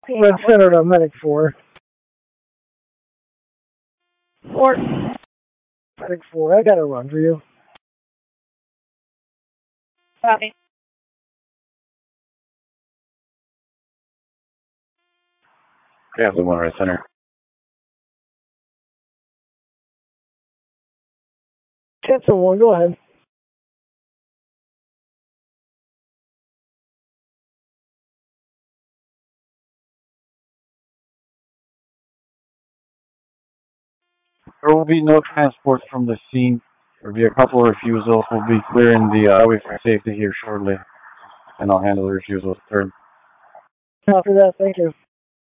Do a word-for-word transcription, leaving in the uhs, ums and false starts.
Red Center to Medic four. Four. Medic four, I got a run for you. Copy. Capital one, Red Center. Cancel one, go ahead. There will be no transport from the scene. There will be a couple of refusals. We'll be clearing the uh, highway for safety here shortly, and I'll handle the refusals third. After that, thank you.